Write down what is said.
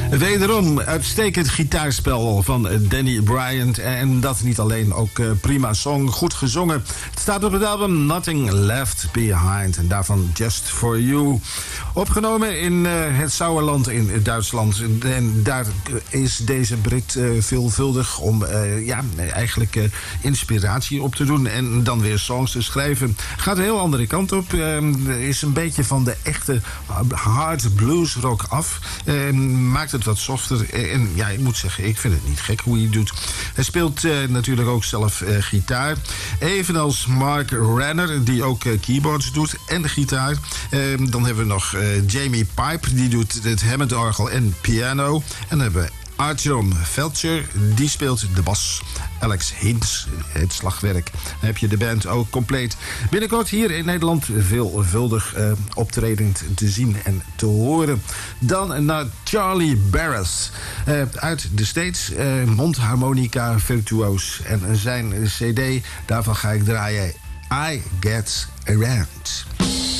Wederom uitstekend gitaarspel van Danny Bryant. En dat niet alleen, ook prima song, goed gezongen. Het staat op het album Nothing Left Behind. En daarvan Just For You. Opgenomen in het Sauerland in Duitsland. En daar is deze Brit veelvuldig om eigenlijk inspiratie op te doen. En dan weer songs te schrijven. Gaat een heel andere kant op. Is een beetje van de echte hard blues rock af. Maakt het wat softer. En ja, ik moet zeggen, ik vind het niet gek hoe hij het doet. Hij speelt natuurlijk ook zelf gitaar. Evenals Mark Renner, die ook keyboards doet en gitaar. Dan hebben we nog Jamie Pipe, die doet het Hammond-orgel en piano. En dan hebben we Artyom Felcher, die speelt de bas. Alex Hintz, het slagwerk. Dan heb je de band ook compleet. Binnenkort hier in Nederland veelvuldig optredend te zien en te horen. Dan naar Charlie Barrett. Uit de States, mondharmonica virtuoos. En zijn cd, daarvan ga ik draaien I Get Around.